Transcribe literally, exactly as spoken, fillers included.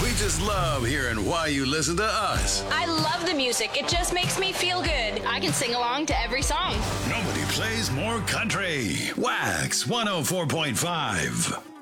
We just love hearing why you listen to us. I love the music. It just makes me feel good. I can sing along to every song. Nobody plays more country. Wax one oh four point five.